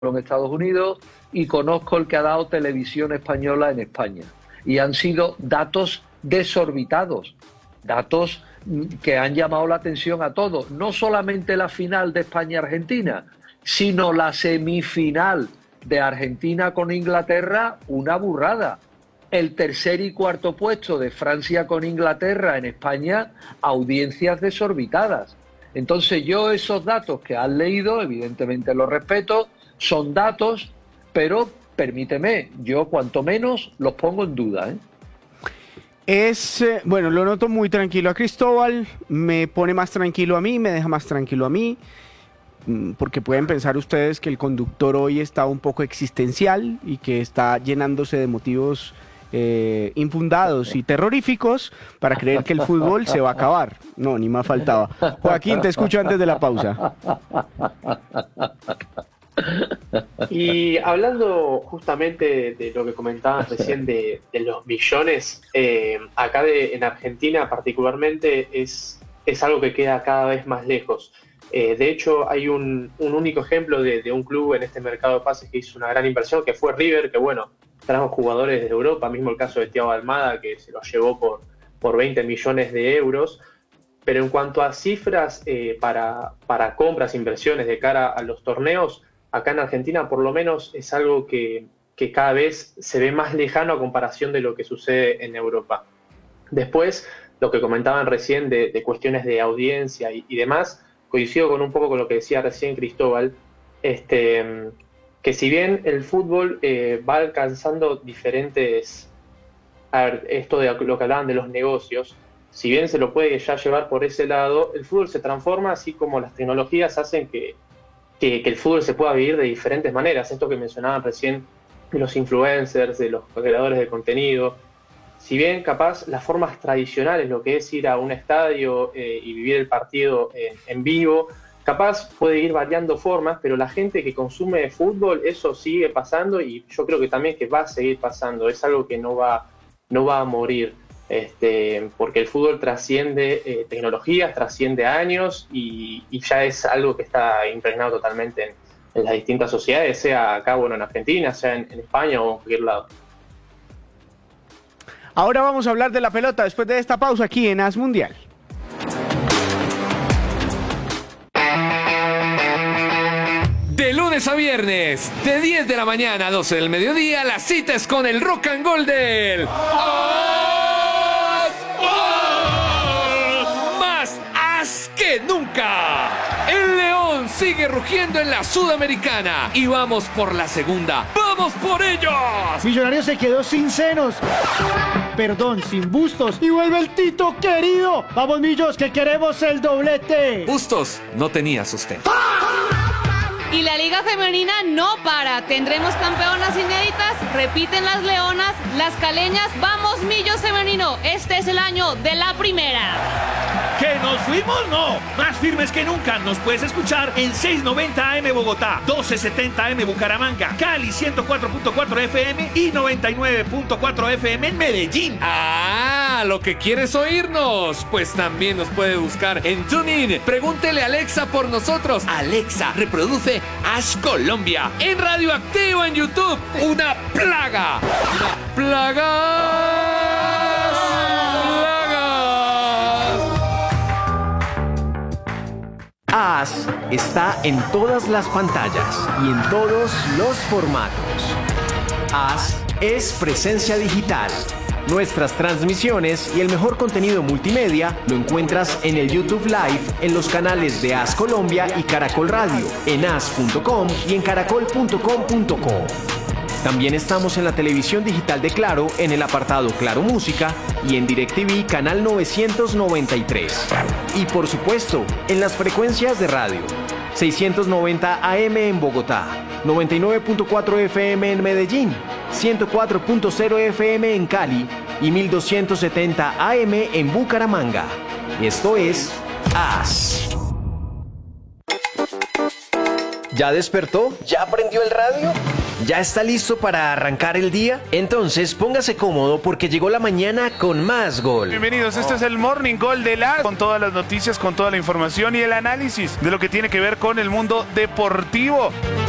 en Estados Unidos y conozco el que ha dado Televisión Española en España. Y han sido datos desorbitados, datos que han llamado la atención a todos. No solamente la final de España-Argentina, sino la semifinal de Argentina con Inglaterra, una burrada. El tercer y cuarto puesto de Francia con Inglaterra en España, audiencias desorbitadas. Entonces yo esos datos que has leído, evidentemente los respeto, son datos, pero permíteme, yo cuanto menos los pongo en duda, Bueno, lo noto muy tranquilo a Cristóbal, me pone más tranquilo a mí, me deja más tranquilo a mí, porque pueden pensar ustedes que el conductor hoy está un poco existencial y que está llenándose de motivos infundados y terroríficos para creer que el fútbol se va a acabar. No, ni más faltaba. Joaquín, te escucho antes de la pausa. Y hablando justamente de lo que comentabas recién de los millones, acá en Argentina particularmente es algo que queda cada vez más lejos. De hecho, hay un único ejemplo de un club en este mercado de pases que hizo una gran inversión, que fue River, que bueno, trajo jugadores de Europa, mismo el caso de Thiago Almada, que se los llevó por 20 millones de euros. Pero en cuanto a cifras para compras, inversiones de cara a los torneos, acá en Argentina por lo menos es algo que cada vez se ve más lejano a comparación de lo que sucede en Europa. Después, lo que comentaban recién de cuestiones de audiencia y demás, coincido con un poco con lo que decía recién Cristóbal, que si bien el fútbol va alcanzando diferentes... A ver, esto de lo que hablaban de los negocios, si bien se lo puede ya llevar por ese lado, el fútbol se transforma así como las tecnologías hacen que el fútbol se pueda vivir de diferentes maneras. Esto que mencionaban recién de los influencers, de los creadores de contenido. Si bien capaz las formas tradicionales, lo que es ir a un estadio y vivir el partido en vivo, capaz puede ir variando formas, pero la gente que consume fútbol, eso sigue pasando y yo creo que también que va a seguir pasando. Es algo que no va a morir. Porque el fútbol trasciende tecnologías, trasciende años y ya es algo que está impregnado totalmente en las distintas sociedades, sea acá, bueno, en Argentina, sea en España o en cualquier lado. Ahora vamos a hablar de la pelota después de esta pausa aquí en As Mundial. De lunes a viernes, de 10 de la mañana a 12 del mediodía, la cita es con el Rock and Gold del... que nunca. El León sigue rugiendo en la Sudamericana y vamos por la segunda. ¡Vamos por ellos! Millonarios se quedó sin senos. Perdón, sin Bustos. Y vuelve el Tito querido. Vamos, Millos, que queremos el doblete. Bustos no tenía sustento. Y la Liga Femenina no para. Tendremos campeonas inéditas, repiten las leonas, las caleñas. ¡Vamos, Millos Femenino! Este es el año de la primera. ¿Que nos fuimos? No. Más firmes que nunca. Nos puedes escuchar en 690 AM Bogotá, 1270 AM Bucaramanga, Cali 104.4 FM y 99.4 FM en Medellín. Ah, lo que quieres oírnos. Pues también nos puede buscar en TuneIn. Pregúntele a Alexa por nosotros. Alexa, reproduce As Colombia. En Radioactivo en YouTube. Una plaga. Plagas. As está en todas las pantallas y en todos los formatos. As es presencia digital. Nuestras transmisiones y el mejor contenido multimedia lo encuentras en el YouTube Live, en los canales de As Colombia y Caracol Radio, en as.com y en caracol.com.co. También estamos en la televisión digital de Claro, en el apartado Claro Música y en DirecTV canal 993. Y por supuesto, en las frecuencias de radio. 690 AM en Bogotá, 99.4 FM en Medellín, 104.0 FM en Cali y 1270 AM en Bucaramanga. Esto es As. ¿Ya despertó? ¿Ya prendió el radio? ¿Ya está listo para arrancar el día? Entonces póngase cómodo porque llegó la mañana con más Gol. Bienvenidos, este es el Morning Gol de la... con todas las noticias, con toda la información y el análisis de lo que tiene que ver con el mundo deportivo.